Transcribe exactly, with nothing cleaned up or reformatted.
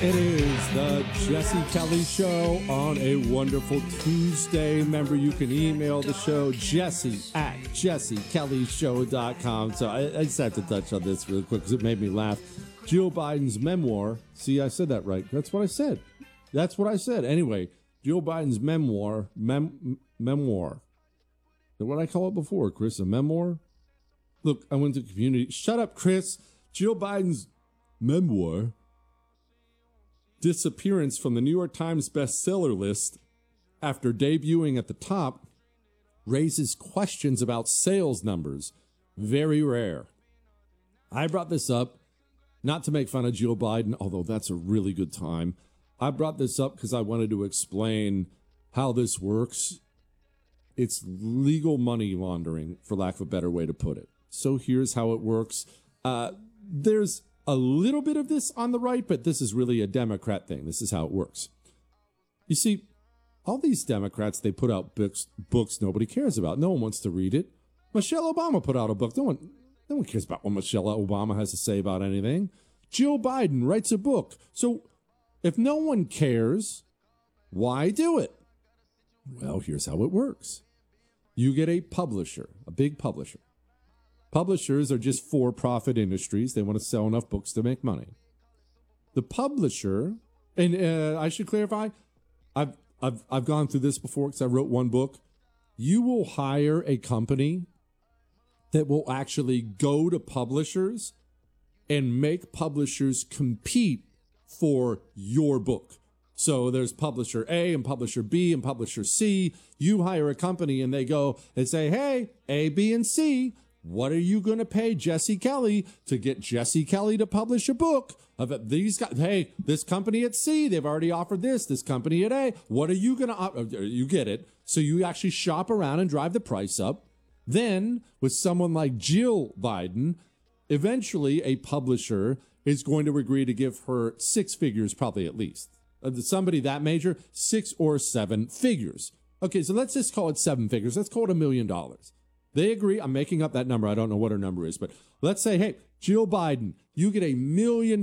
It is the Jesse Kelly Show on a wonderful Tuesday. Remember, you can email the show, jesse at jesse kelly show dot com. So I, I just have to touch on this real quick because it made me laugh. Joe Biden's memoir. See, I said that right. That's what I said. That's what I said. Anyway, Joe Biden's memoir. Mem- memoir. What did I call it before, Chris? A memoir? Look, I went to community. Shut up, Chris. Joe Biden's memoir. Disappearance from the New York Times bestseller list after debuting at the top raises questions about sales numbers. Very rare. I brought this up not to make fun of Joe Biden, although that's a really good time. I brought this up because I wanted to explain how this works. It's legal money laundering, for lack of a better way to put it. So here's how it works. Uh, there's a little bit of this on the right, but this is really a Democrat thing. This is how it works. You see, all these Democrats, they put out books, books nobody cares about. No one wants to read it. Michelle Obama put out a book. No one, no one cares about what Michelle Obama has to say about anything. Joe Biden writes a book. So if no one cares, why do it? Well, here's how it works. You get a publisher, a big publisher. Publishers are just for-profit industries. They want to sell enough books to make money. The publisher, and uh, I should clarify, I've I've I've gone through this before because I wrote one book. You will hire a company that will actually go to publishers and make publishers compete for your book. So there's publisher A and publisher B and publisher C. You hire a company and they go and say, hey, A, B, and C, what are you going to pay Jesse Kelly to get Jesse Kelly to publish a book of these guys? Hey, this company at C, they've already offered this. This company at A, what are you going to offer? You get it. So you actually shop around and drive the price up. Then with someone like Jill Biden, eventually a publisher is going to agree to give her six figures, probably at least. Somebody that major, six or seven figures. Okay, so let's just call it seven figures. Let's call it a million dollars. They agree. I'm making up that number. I don't know what her number is, but let's say, hey, Jill Biden, you get a million